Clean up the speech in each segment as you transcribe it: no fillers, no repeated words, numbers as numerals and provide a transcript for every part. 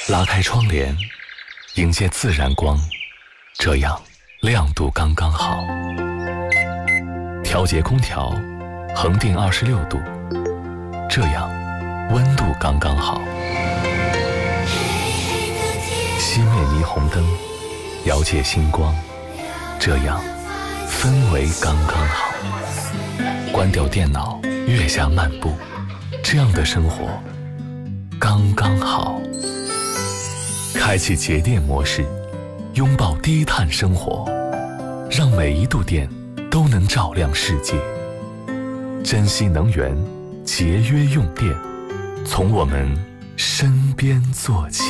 拉开窗帘，迎接自然光，这样亮度刚刚好。调节空调，恒定26度，这样温度刚刚好。熄灭霓虹灯，摇界星光，这样氛围刚刚好。关掉电脑，月下漫步，这样的生活刚刚好。开启节电模式，拥抱低碳生活，让每一度电都能照亮世界。珍惜能源，节约用电，从我们身边做起。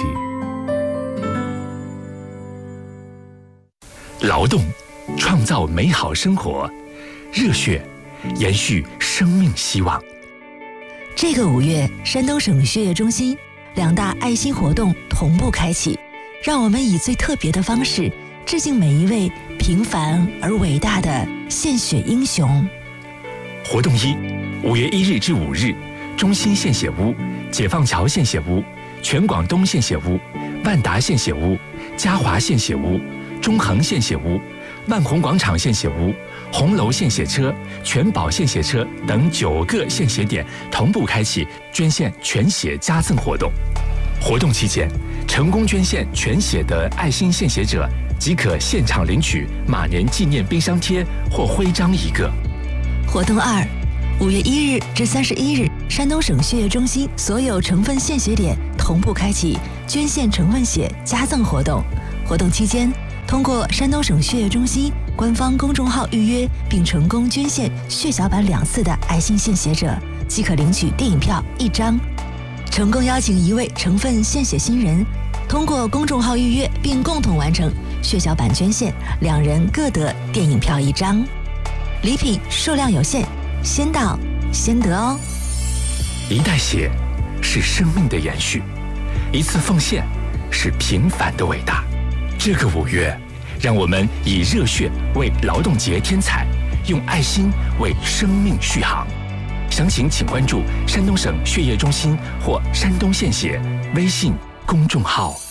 劳动创造美好生活，热血延续生命希望。 这个5月，山东省血液中心2大爱心活动同步开启，让我们以最特别的方式致敬每一位平凡而伟大的献血英雄。 活动1，5月1日至5日，中心献血屋、解放桥献血屋、全广东献血屋、万达献血屋、嘉华献血屋、中恒献血屋、万虹广场献血屋、红楼献血车、全宝献血车等9个献血点同步开启捐献全血加赠活动。活动期间，成功捐献全血的爱心献血者即可现场领取马年纪念冰箱贴或徽章1个。 活动2， 5月1日至31日，山东省血液中心所有成分献血点同步开启捐献成分血加赠活动。活动期间，通过山东省血液中心官方公众号预约并成功捐献血小板2次的爱心献血者，即可领取电影票1张。成功邀请1位成分献血新人，通过公众号预约并共同完成血小板捐献，2人各得电影票1张。礼品数量有限，先到先得哦。 一袋血是生命的延续，一次奉献是平凡的伟大。这个5月，让我们以热血为劳动节添彩，用爱心为生命续航。详情请关注山东省血液中心或山东献血微信公众号。